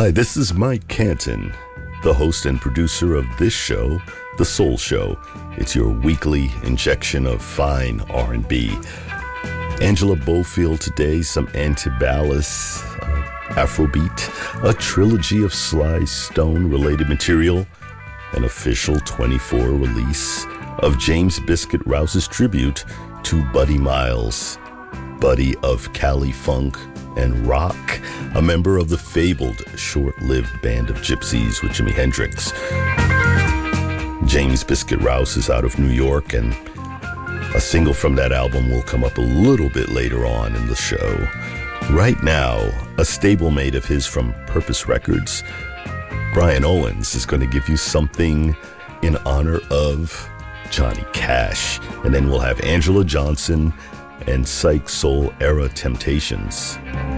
Hi, this is Mike Canton, the host and producer of this show, The Soul Show. It's your weekly injection of fine R&B. Angela Bofield today, some Antibalas, Afrobeat, a trilogy of Sly Stone-related material, an official 24 release of James Biscuit Rouse's tribute to Buddy Miles, Buddy of Cali Funk and Rock, a member of the fabled short-lived Band of Gypsys with Jimi Hendrix. James Biscuit Rouse is out of New York, and a single from that album will come up a little bit later on in the show. Right now, a stablemate of his from Purpose Records, Brian Owens, is going to give you something in honor of Johnny Cash. And then we'll have Angela Johnson and Psych Soul Era Temptations.